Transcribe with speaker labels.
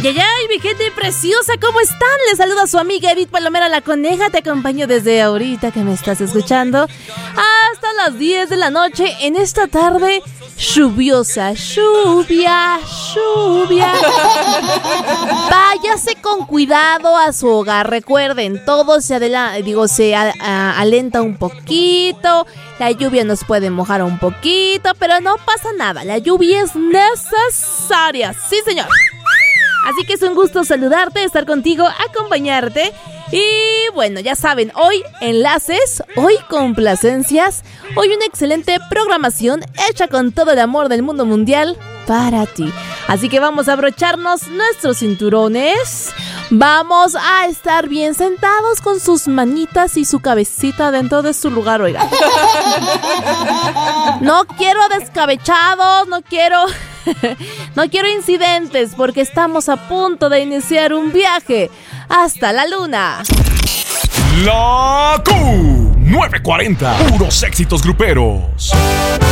Speaker 1: Ay, ay, ay, mi gente preciosa, ¿cómo están? Les saluda su amiga Edith Palomera la Coneja. Te acompaño desde ahorita que me estás escuchando hasta las 10 de la noche en esta tarde lluviosa. Lluvia. Váyase con cuidado a su hogar. Recuerden, todo se alenta un poquito. La lluvia nos puede mojar un poquito, pero no pasa nada. La lluvia es necesaria. Sí, señor. Así que es un gusto saludarte, estar contigo, acompañarte. Y bueno, ya saben, hoy enlaces, hoy complacencias, hoy una excelente programación hecha con todo el amor del mundo mundial para ti. Así que vamos a abrocharnos nuestros cinturones. Vamos a estar bien sentados con sus manitas y su cabecita dentro de su lugar, oigan. No quiero descabechados, no quiero incidentes, porque estamos a punto de iniciar un viaje hasta la luna.
Speaker 2: La Q940, puros éxitos gruperos.